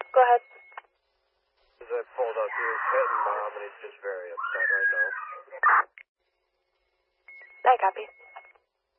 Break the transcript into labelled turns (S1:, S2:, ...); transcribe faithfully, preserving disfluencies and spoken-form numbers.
S1: Go ahead.
S2: I pulled up here, petting Mom, and he's just very upset right now.
S1: I copy.